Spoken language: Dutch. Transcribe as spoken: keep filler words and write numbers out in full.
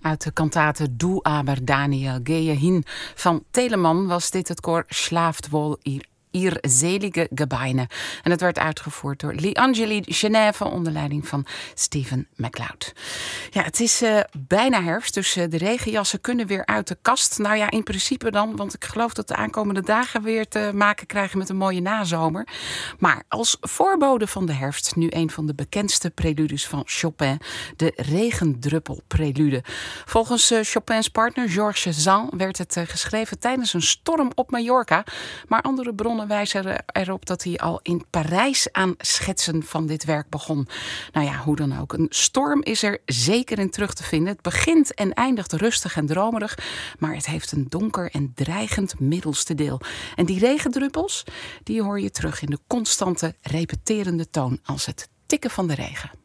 Uit de kantate Du aber Daniel gehe hin van Telemann was dit het koor Schlaaft wohl ihr Ihr selige Gebeine. En het werd uitgevoerd door L'Angeli Genève onder leiding van Stephen MacLeod. Ja, het is uh, bijna herfst, dus uh, de regenjassen kunnen weer uit de kast. Nou ja, in principe dan, want ik geloof dat de aankomende dagen weer te maken krijgen met een mooie nazomer. Maar als voorbode van de herfst nu een van de bekendste preludes van Chopin, de regendruppelprelude. Volgens uh, Chopins partner Georges Sand werd het uh, geschreven tijdens een storm op Mallorca, maar andere bronnen wijzen erop dat hij al in Parijs aan schetsen van dit werk begon. Nou ja, hoe dan ook. Een storm is er zeker in terug te vinden. Het begint en eindigt rustig en dromerig, maar het heeft een donker en dreigend middelste deel. En die regendruppels, die hoor je terug in de constante, repeterende toon als het tikken van de regen.